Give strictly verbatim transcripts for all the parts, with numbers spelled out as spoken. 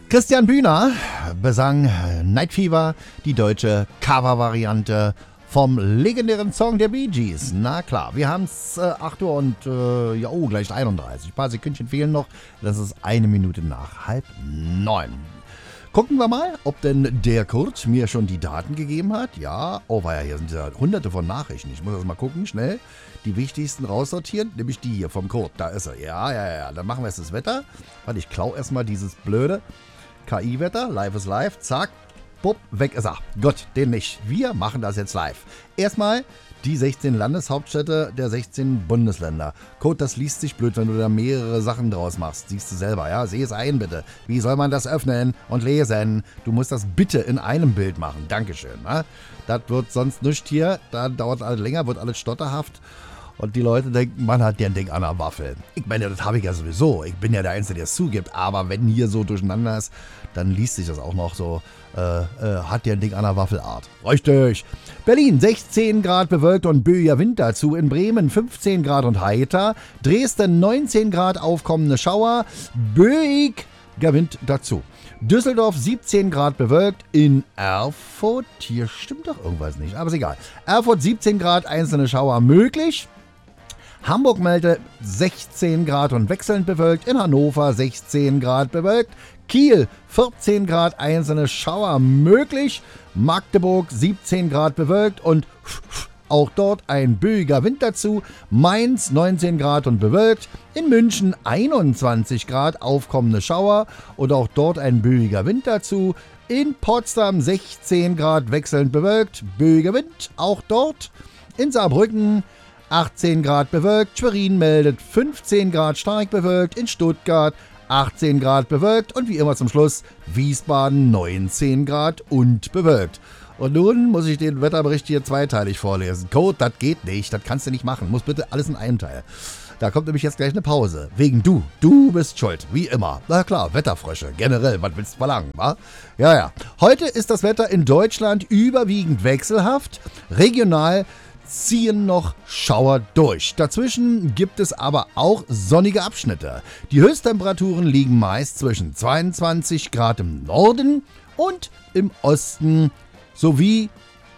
Christian Bühner besang Night Fever, die deutsche Cover-Variante vom legendären Song der Bee Gees. Na klar, wir haben es äh, acht Uhr und äh, ja, oh, gleich einunddreißig. Ein paar Sekündchen fehlen noch. Das ist eine Minute nach halb neun. Gucken wir mal, ob denn der Kurt mir schon die Daten gegeben hat. Ja, oh, war ja, hier sind ja hunderte von Nachrichten. Ich muss das mal gucken, schnell. Die wichtigsten raussortieren, nämlich die hier vom Kurt. Da ist er. Ja, ja, ja. Dann machen wir jetzt das Wetter. Warte, ich klau erstmal dieses blöde K I-Wetter. Live is live. Zack. Bupp, weg ist er. Gott, den nicht. Wir machen das jetzt live. Erstmal die sechzehn Landeshauptstädte der sechzehn Bundesländer. Code, das liest sich blöd, wenn du da mehrere Sachen draus machst. Siehst du selber, ja? Seh es ein, bitte. Wie soll man das öffnen und lesen? Du musst das bitte in einem Bild machen. Dankeschön. Ne? Das wird sonst nichts hier. Da dauert alles länger, wird alles stotterhaft. Und die Leute denken, man hat ja ein Ding an der Waffel. Ich meine, das habe ich ja sowieso. Ich bin ja der Einzige, der es zugibt. Aber wenn hier so durcheinander ist, dann liest sich das auch noch so. Äh, äh, hat ja ein Ding an der Waffelart. Richtig. Berlin, sechzehn Grad bewölkt und böiger Wind dazu. In Bremen fünfzehn Grad und heiter. Dresden neunzehn Grad aufkommende Schauer. Böiger Wind dazu. Düsseldorf siebzehn Grad bewölkt. In Erfurt, hier stimmt doch irgendwas nicht, aber ist egal. Erfurt siebzehn Grad, einzelne Schauer möglich. Hamburg meldet sechzehn Grad und wechselnd bewölkt. In Hannover sechzehn Grad bewölkt. Kiel vierzehn Grad, einzelne Schauer möglich. Magdeburg siebzehn Grad bewölkt und auch dort ein böiger Wind dazu. Mainz neunzehn Grad und bewölkt. In München einundzwanzig Grad, aufkommende Schauer und auch dort ein böiger Wind dazu. In Potsdam sechzehn Grad, wechselnd bewölkt. Böiger Wind, auch dort. In Saarbrücken achtzehn Grad bewölkt. Schwerin meldet fünfzehn Grad stark bewölkt. In Stuttgart achtzehn Grad bewölkt. Und wie immer zum Schluss Wiesbaden neunzehn Grad und bewölkt. Und nun muss ich den Wetterbericht hier zweiteilig vorlesen. Code, das geht nicht, das kannst du nicht machen. Muss bitte alles in einem Teil. Da kommt nämlich jetzt gleich eine Pause. Wegen du. Du bist schuld, wie immer. Na klar, Wetterfrösche, generell, was willst du verlangen, wa? Ja, ja. Heute ist das Wetter in Deutschland überwiegend wechselhaft. Regional ziehen noch Schauer durch. Dazwischen gibt es aber auch sonnige Abschnitte. Die Höchsttemperaturen liegen meist zwischen zweiundzwanzig Grad im Norden und im Osten sowie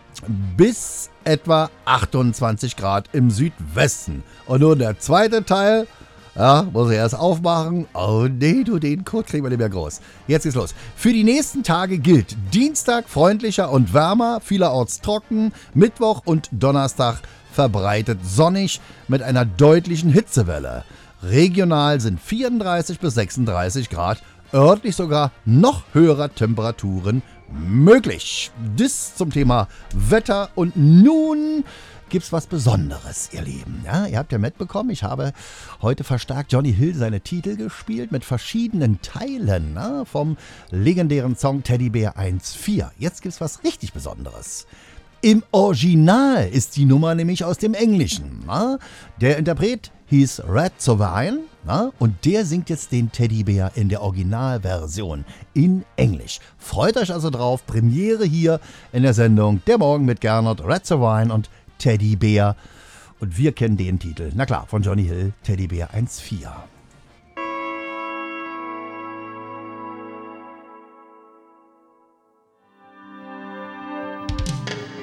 bis etwa achtundzwanzig Grad im Südwesten. Und nun der zweite Teil. Ja, muss ich erst aufmachen. Oh nee, du, den Code kriegen wir nicht mehr groß. Jetzt geht's los. Für die nächsten Tage gilt Dienstag freundlicher und wärmer, vielerorts trocken, Mittwoch und Donnerstag verbreitet sonnig mit einer deutlichen Hitzewelle. Regional sind vierunddreißig bis sechsunddreißig Grad, örtlich sogar noch höherer Temperaturen möglich. Das zum Thema Wetter und nun gibt's was Besonderes, ihr Lieben. Ja, ihr habt ja mitbekommen, ich habe heute verstärkt Johnny Hill seine Titel gespielt mit verschiedenen Teilen, na, vom legendären Song Teddybär eins vier. Jetzt gibt's was richtig Besonderes. Im Original ist die Nummer nämlich aus dem Englischen. Na? Der Interpret hieß Red Sovine, na? Und der singt jetzt den Teddybär in der Originalversion in Englisch. Freut euch also drauf, Premiere hier in der Sendung Der Morgen mit Gernot, Red Sovine und Teddybär. Und wir kennen den Titel, na klar, von Johnny Hill, Teddybär eins vier.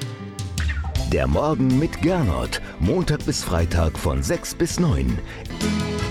Der Morgen mit Gernot, Montag bis Freitag von sechs bis neun.